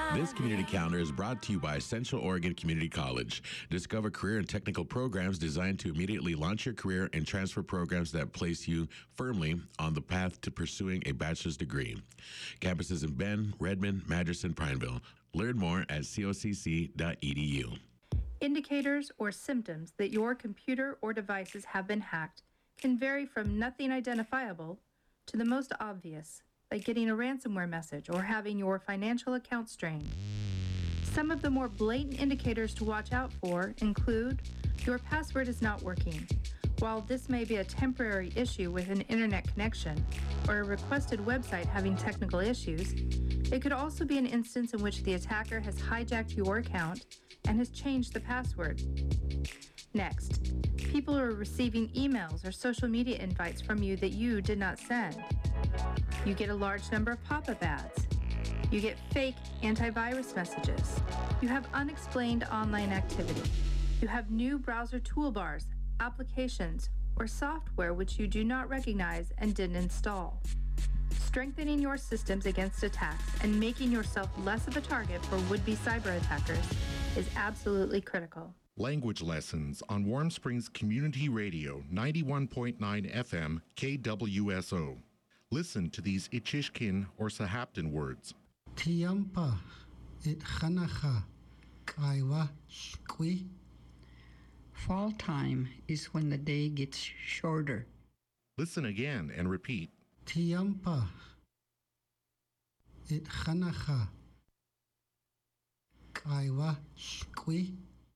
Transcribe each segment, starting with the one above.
This community calendar is brought to you by Central Oregon Community College. Discover career and technical programs designed to immediately launch your career and transfer programs that place you firmly on the path to pursuing a bachelor's degree. Campuses in Bend, Redmond, Madras, and Prineville. Learn more at cocc.edu. Indicators or symptoms that your computer or devices have been hacked can vary from nothing identifiable to the most obvious, like getting a ransomware message or having your financial account strained. Some of the more blatant indicators to watch out for include your password is not working. While this may be a temporary issue with an internet connection or a requested website having technical issues, it could also be an instance in which the attacker has hijacked your account and has changed the password. Next, people are receiving emails or social media invites from you that you did not send. You get a large number of pop-up ads. You get fake antivirus messages. You have unexplained online activity. You have new browser toolbars, applications, or software which you do not recognize and didn't install. Strengthening your systems against attacks and making yourself less of a target for would-be cyber attackers is absolutely critical. Language lessons on Warm Springs Community Radio 91.9 FM KWSO. Listen to these Ichishkin or Sahaptin words. Tiampa, it Hanacha, Kaiwa, Shkwi. Fall time is when the day gets shorter. Listen again and repeat. Tiampa, it Hanacha, Kaiwa, Shkwi.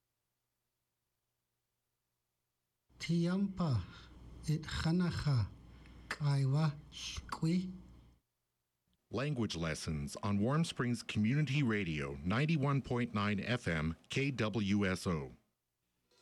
Tiampa, it Hanacha, Kaiwa, Shkwi. Language lessons on Warm Springs Community Radio 91.9 FM KWSO.